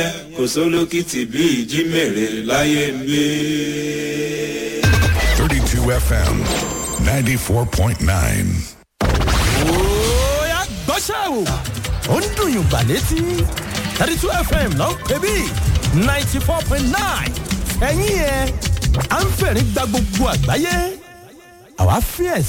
kò sólókìtì bí ìjímèrè láyé ń gbé. 32 FM 94.9. Oya gbọ́ṣẹ́ o, ó ń dùn yùn gbà létí. 32 FM ló ń pè bí 94.9. Ẹ̀yin yẹn, à ń fẹ̀rí gba gbogbo àgbáyé. Àwa fíẹ̀